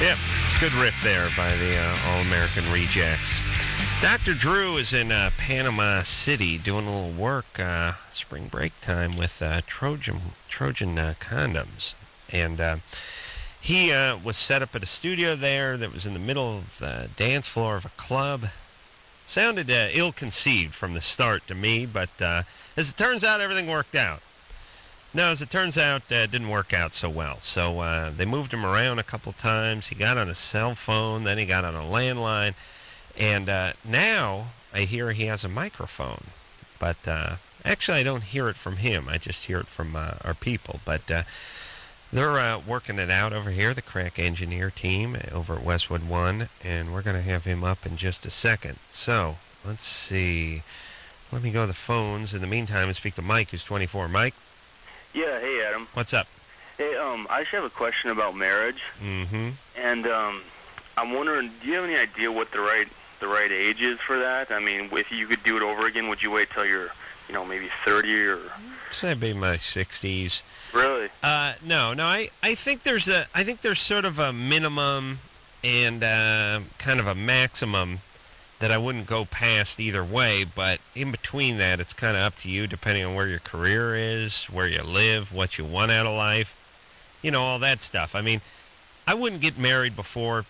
Yep, good riff there by the All-American Rejects. Dr. Drew is in Panama City doing a little work, spring break time with Trojan condoms. And he was set up at a studio there that was in the middle of the dance floor of a club. Sounded ill-conceived from the start to me, but as it turns out, everything worked out. No, as it turns out, it didn't work out so well. So they moved him around a couple times. He got on a cell phone, then he got on a landline. And now I hear he has a microphone. But actually, I don't hear it from him. I just hear it from our people. But they're working it out over here, the Crack Engineer team over at Westwood One. And we're going to have him up in just a second. So let's see. Let me go to the phones. In the meantime, and speak to Mike, who's 24. Mike? Yeah, hey, Adam. What's up? Hey, I just have a question about marriage. Mm-hmm. And I'm wondering, do you have any idea what the right age is for that? I mean, if you could do it over again, would you wait till you're, maybe 30 or? So I'd be in my 60s. Really? No. I think there's sort of a minimum and kind of a maximum that I wouldn't go past either way, but in between that, it's kind of up to you, depending on where your career is, where you live, what you want out of life, all that stuff. I mean, I wouldn't get married before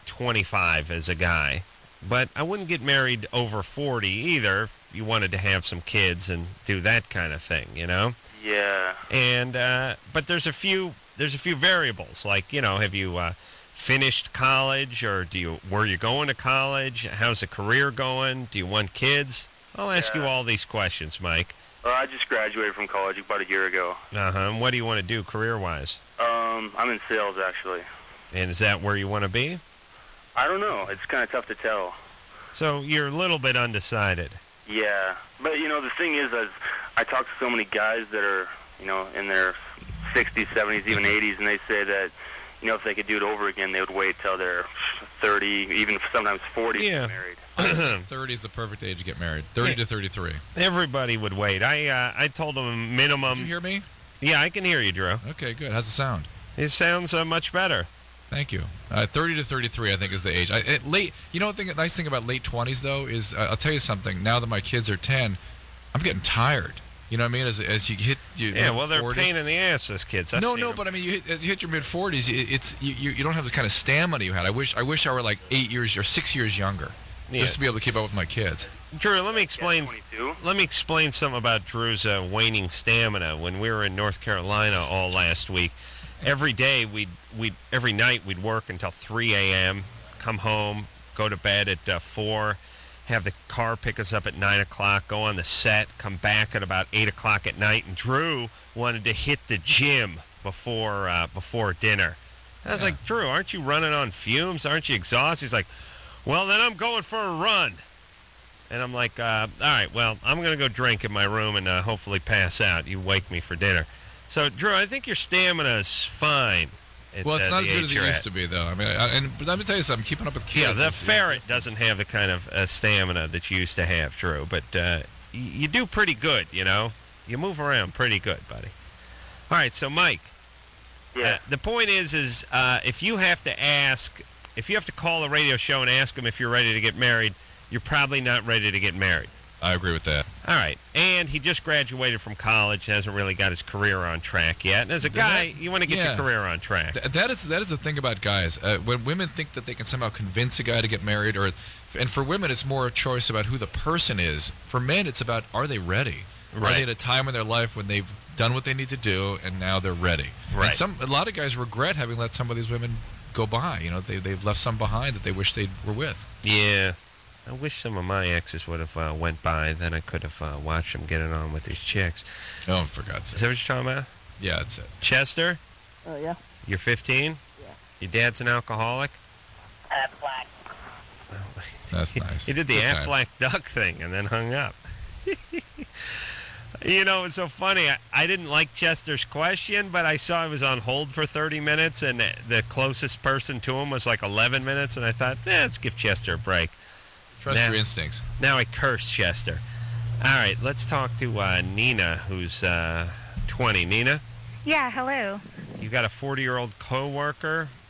25 as a guy, but I wouldn't get married over 40 either if you wanted to have some kids and do that kind of thing, Yeah. And but there's a few variables, like, have you finished college, or were you going to college? How's the career going? Do you want kids? I'll ask you all these questions, Mike. I just graduated from college about a year ago. Uh-huh. What do you want to do career-wise? I'm in sales, actually. And is that where you want to be? I don't know. It's kind of tough to tell. So you're a little bit undecided. Yeah. But, the thing is I talk to so many guys that are, in their 60s, 70s, even 80s, and they say that, if they could do it over again, they would wait till they're 30, even sometimes 40 to get married. 30 is the perfect age to get married. 30 to 33. Everybody would wait. I told them a minimum. Did you hear me? Yeah, I can hear you, Drew. Okay, good. How's it sound? It sounds much better. Thank you. 30 to 33, I think, is the age. The nice thing about late 20s, though, is I'll tell you something. Now that my kids are 10, I'm getting tired. You know what I mean? As you hit your they're 40s. pain in the ass, those kids. No, but I mean, as you hit your mid-40s, you don't have the kind of stamina you had. I wish I were like 8 years or 6 years younger, just to be able to keep up with my kids. Drew, let me explain something about Drew's waning stamina. When we were in North Carolina all last week, every day every night we'd work until 3 a.m., come home, go to bed at 4. Have the car pick us up at 9 o'clock, go on the set, come back at about 8 o'clock at night, and Drew wanted to hit the gym before dinner. I was like, Drew, aren't you running on fumes? Aren't you exhausted? He's like, well, then I'm going for a run. And I'm like, all right, well, I'm going to go drink in my room and hopefully pass out. You wake me for dinner. So, Drew, I think your stamina is fine. Well, it's not as good as it used to be, though. I mean, but let me tell you something. Keeping up with kids. Yeah, the ferret doesn't have the kind of stamina that you used to have, Drew. But you do pretty good, You move around pretty good, buddy. All right, so Mike. Yeah. The point is if you have to call the radio show and ask them if you're ready to get married, you're probably not ready to get married. I agree with that. All right. And he just graduated from college, hasn't really got his career on track yet. And as a guy, you want to get your career on track. That is the thing about guys. When women think that they can somehow convince a guy to get married, and for women it's more a choice about who the person is. For men, it's about, are they ready? Right. Are they at a time in their life when they've done what they need to do and now they're ready? Right. And a lot of guys regret having let some of these women go by. They've left some behind that they wish they were with. Yeah. I wish some of my exes would have went by. Then I could have watched them get it on with these chicks. Oh, for God's sake. Is that what you're talking about? Yeah, that's it. Chester? Oh, yeah. You're 15? Yeah. Your dad's an alcoholic? Affleck. Oh, that's nice. He did the Affleck duck thing and then hung up. It's so funny. I didn't like Chester's question, but I saw he was on hold for 30 minutes, and the closest person to him was like 11 minutes, and I thought, let's give Chester a break. Trust your instincts. Now I curse Chester. All right, let's talk to Nina, who's 20. Nina? Yeah, hello. You got a 40-year-old coworker